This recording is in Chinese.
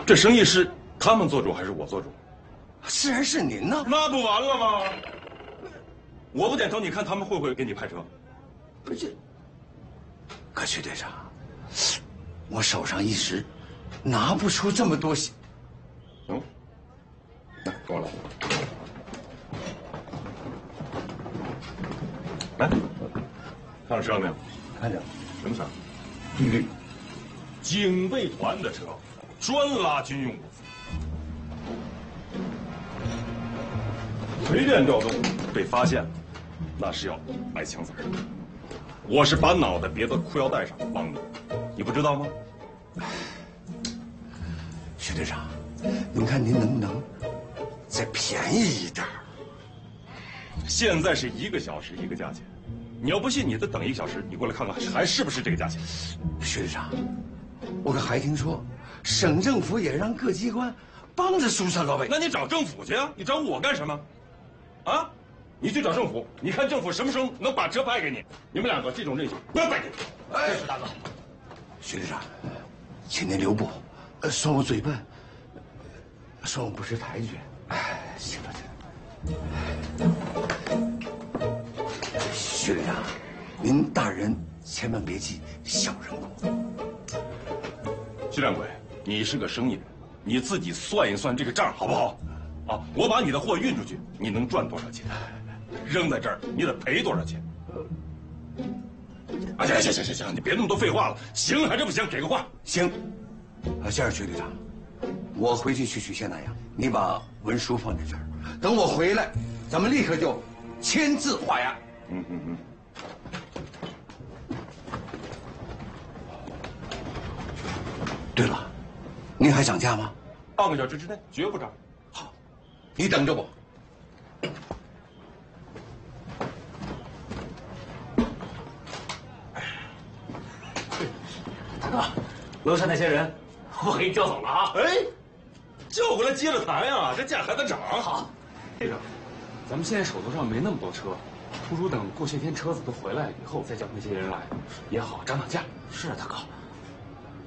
这生意是他们做主还是我做主？ 自然是您呢。 那不完了吗？我不点头，你看他们会不会给你派车？ 不是，可徐队长，我手上一时拿不出这么多钱。 行，来，跟我来。来，看上车没有？ 看见了， 什么车？ 绿绿， 警备团的车，专拉军用物资。随便调动，被发现了，那是要挨枪子儿的。我是把脑袋别在裤腰带上帮你，你不知道吗？ 徐队长，您看您能不能再便宜一点？ 现在是1个小时1个价钱，你要不信，你再等1个小时，你过来看看还是不是这个价钱？ 徐队长，我可还听说，省政府也让各机关帮着疏散老百姓。 那你找政府去啊！你找我干什么？啊？你去找政府，你看政府什么时候能把车派给你？你们2个这种任性，不要再给。 哎，大哥，徐队长，请您留步，算我嘴笨，算我不识抬举。哎，行了行了，徐队长，您大人千万别记小人过。 徐掌柜，你是个生意人，你自己算一算这个账好不好？啊，我把你的货运出去，你能赚多少钱？扔在这儿，你得赔多少钱？啊，行，你别那么多废话了，行还是不行？给个话。 行，这样，徐队长，我回去取现大洋，你把文书放在这儿，等我回来，咱们立刻就签字画押。对了，您还涨价吗？ 半个小时之内绝不涨。 好，你等着我。 大哥，楼下那些人，我给你叫走了啊！ 哎，叫过来接着谈呀，这价还得涨。 好， 队长，咱们现在手头上没那么多车，不如等过些天车子都回来以后再叫那些人来，也好涨涨价。 是啊，大哥，